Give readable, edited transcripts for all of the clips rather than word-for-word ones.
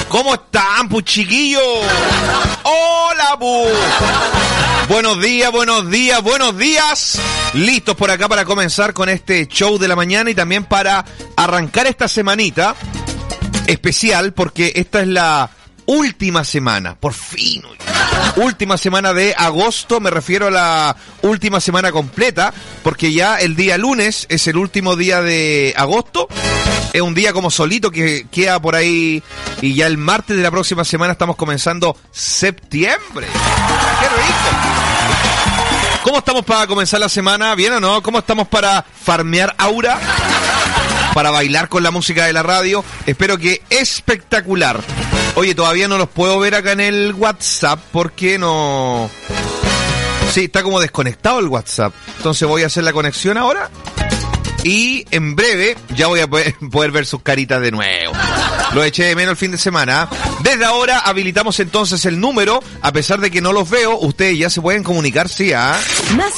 ¿Cómo están, pues, chiquillos? ¡Hola, pues! Buenos días, buenos días, buenos días. Listos por acá para comenzar con este show de la mañana y también para arrancar esta semanita especial, porque esta es la última semana, por fin. Última semana de agosto, me refiero a la última semana completa, porque ya el día lunes es el último día de agosto. Es un día como solito que queda por ahí y ya el martes de la próxima semana estamos comenzando septiembre. ¡Qué rico! ¿Cómo estamos para comenzar la semana? ¿Bien o no? ¿Cómo estamos para farmear aura? Para bailar con la música de la radio. Espero que espectacular. Oye, todavía no los puedo ver acá en el WhatsApp porque no... Sí, está como desconectado el WhatsApp. Entonces voy a hacer la conexión ahora. Y en breve ya voy a poder ver sus caritas de nuevo. Lo eché de menos el fin de semana. Desde ahora habilitamos entonces el número. A pesar de que no los veo, ustedes ya se pueden comunicar, sí, ¿ah? Más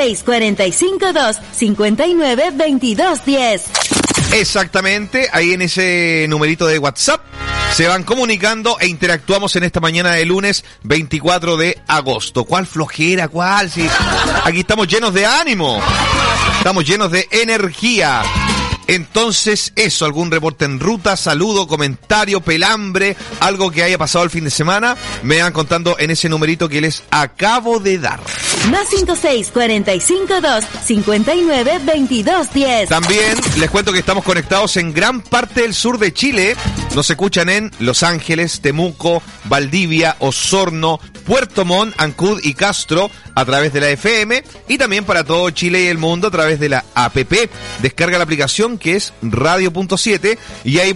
56452-592210. Exactamente, ahí en ese numerito de WhatsApp se van comunicando e interactuamos en esta mañana de lunes 24 de agosto. ¿Cuál flojera? ¿Cuál? Sí. Aquí estamos llenos de ánimo. Estamos llenos de energía. Entonces, eso, algún reporte en ruta, saludo, comentario, pelambre, algo que haya pasado el fin de semana, me van contando en ese numerito que les acabo de dar. Más 56452-592210. También les cuento que estamos conectados en gran parte del sur de Chile. Nos escuchan en Los Ángeles, Temuco, Valdivia, Osorno, Puerto Montt, Ancud y Castro a través de la FM y también para todo Chile y el mundo a través de la APP. Descarga la aplicación que es Radio.7 y ahí